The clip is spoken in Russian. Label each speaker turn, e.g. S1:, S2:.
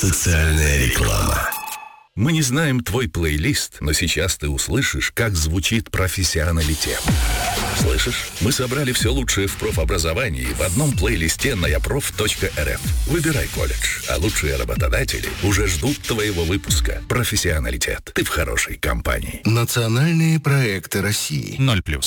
S1: Социальная реклама.
S2: Мы не знаем твой плейлист, но сейчас ты услышишь, как звучит профессионалитет. Слышишь? Мы собрали все лучшее в профобразовании в одном плейлисте на yaprof.rf. Выбирай колледж, а лучшие работодатели уже ждут твоего выпуска. Профессионалитет. Ты в хорошей компании.
S1: Национальные проекты России.
S3: 0+.